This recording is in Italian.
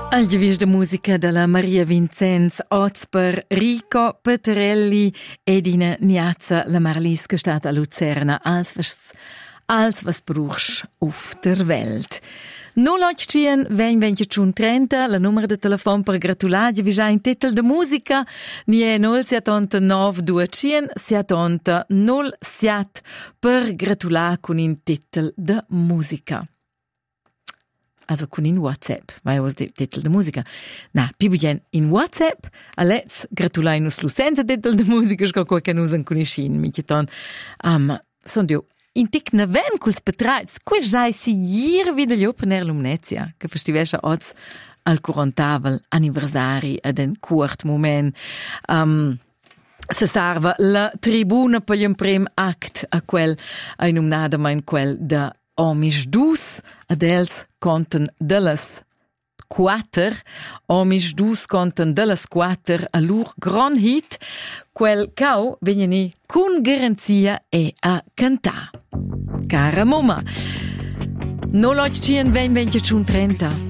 Al givis de musica della Maria Vincenz Ozper, Rico Petrelli ed in Niazza la Marlis che sta a Luzerna als was bruchst auf der Welt. 08 20 30 la numero de telefon per gratulare vi già in titel de musica ni è 079 200 70 07 per gratulare con in titel de musica. Also con in WhatsApp, vai aus de titel de musica. Na, più bien in WhatsApp, alez gratulai nus lu senza titel de musica, sco qualche nusen coniscin, micheton. Son dio in tic neven culs betraits, quei giai si jir wieder liopener lumnezia, che festivescha oz al curantavel anniversari ad en curt moment. Se serva la tribuna per un prim act a quel, a inumnada in quel da Omis dus, ad els conten delles quater, Omis dus conten delles quater a lur gran hit, quel cau vegni cun garanzia e a cantà. Cara mamma, no loch cien 20 30.